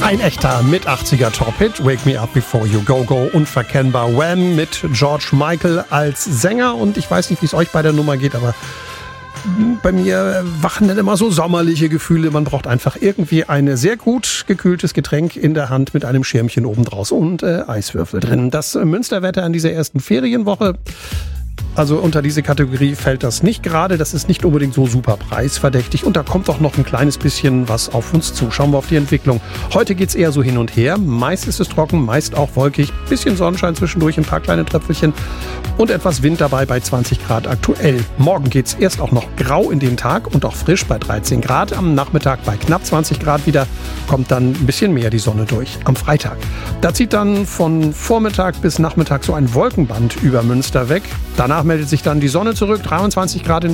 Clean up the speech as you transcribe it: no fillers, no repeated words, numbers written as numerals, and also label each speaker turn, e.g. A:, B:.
A: Ein echter Mit-80er Top-Hit, Wake Me Up Before You Go Go, unverkennbar Wham! Mit George Michael als Sänger. Und ich weiß nicht, wie es euch bei der Nummer geht, aber bei mir wachen dann immer so sommerliche Gefühle. Man braucht einfach irgendwie ein sehr gut gekühltes Getränk in der Hand mit einem Schirmchen oben draus und Eiswürfel drin. Das Münsterwetter an dieser ersten Ferienwoche, also unter diese Kategorie fällt das nicht gerade. Das ist nicht unbedingt so super preisverdächtig. Und da kommt doch noch ein kleines bisschen was auf uns zu. Schauen wir auf die Entwicklung. Heute geht's eher so hin und her. Meist ist es trocken, meist auch wolkig. Bisschen Sonnenschein zwischendurch, ein paar kleine Tröpfelchen. Und etwas Wind dabei bei 20 Grad aktuell. Morgen geht's erst auch noch grau in den Tag und auch frisch bei 13 Grad. Am Nachmittag bei knapp 20 Grad wieder. Kommt dann ein bisschen mehr die Sonne durch. Am Freitag. Da zieht dann von Vormittag bis Nachmittag so ein Wolkenband über Münster weg. Danach meldet sich dann die Sonne zurück, 23 Grad in